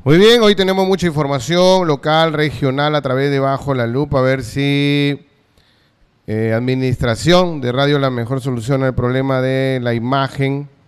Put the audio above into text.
Muy bien, hoy tenemos mucha información local, regional, a través de Bajo la Lupa, a ver si administración de Radio La Mejor soluciona el problema de la imagen